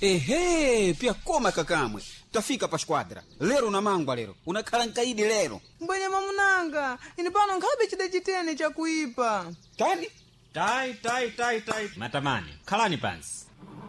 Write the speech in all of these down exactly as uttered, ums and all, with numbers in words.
Ehe, pia koma kakamwe. Tafika pa squadra. Lero na mangwa lero. Unakhala nkaidi lero. Mbwenye mamunanga, ini pano nkhabe chida chitene cha kuipa. Tani? Tai, tai, tai, tai. Matamani, khalani pansi.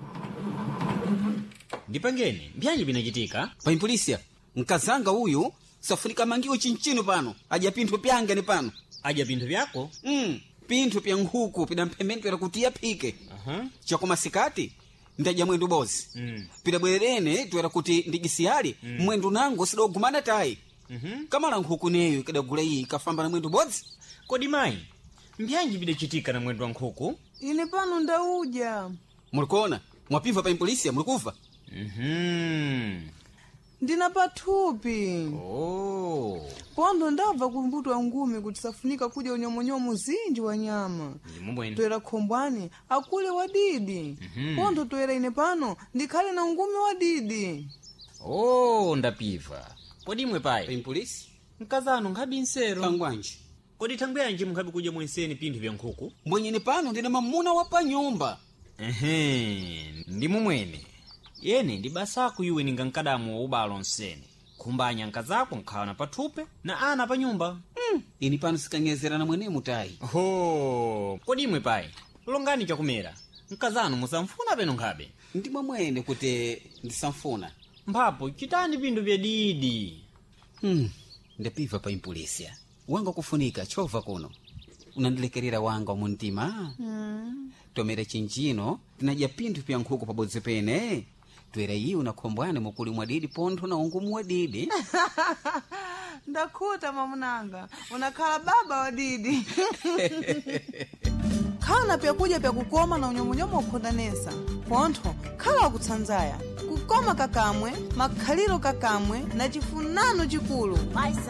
Ndipangeni, mbyanji binachitika? Pa impolisia, nkazanga huyu, safunika mangiwo chinchino pano. Aja pinthu pyange ni pano. Aja pinthu pyako? Mm, pinthu pya nkhuku, pida mphembentu ya kutia pike. Aha. Chako masikati, ndaja mwendu bozi. Mm. Pida bwerene, tuwera kuti ndigisiyali, mm. mwendu nango sida ugumana tai. Mhm. Kamala nkhuku neyo, kada gula hii, kafamba na mwendu bozi. Kodi mai, mbyanji bidachitika na mwendu wa nkhuku? Ini pano ndauja. Mulikona, mwapiva pa impolisia, mulikufa? Mhm. Ndina pathupi. Oh. Pondo ndabva kumbutwa ngumi kuti safunika kuja unyomonyomo zinji wa nyama. Ndimubwene. Toera khombwani, akule wadidi. Mhm. Pondo toera ine pano, ndikhale na ngumi wadidi. Oh, ndapiva. Kodi mwe Pa pai, impolisia? mkazano nkhabi nsero. Pangwanji. Kodi thangweyanji mukhabi kuja mwenseni pinthu vya nkhuku? Mwenyeni pano ndina mamuna wa pa nyumba. Ehe, ndimumwene. Yene ndi basaku iwe ninga nkadamu wa ubalo nsene. Kumbanya nkazako nkhawa na pathupe na ana pa nyumba. Mm. Ini pano sikanyezera na mwene mutai. Ho, kodi imwe pai, longani chakumera. Nkazano musamfuna peno nkhabe. Ndimwe mwene kuti ndisamfuna. Mphapo, chitani pinthu vya didi. Hmm. Ndapiva pa impolisia. Wanga kufunika, chova kuno. Unandilekerera wanga muntima. Mm. Tomera chinchino, tinaja pinthu pya nkhuku pabodzi pene. Twera iyi unakhombwane mukuli mwadidi pontho na ungumu wadidi. Ndakhuta mamunanga, unakhala baba wadidi. Khala pyakuja pyakukoma na unyomonyomo ukhondanesa. Pontho, khala wakutsanzaya. Kukoma kakamwe, makhaliro kakamwe, na chifunano chikulu.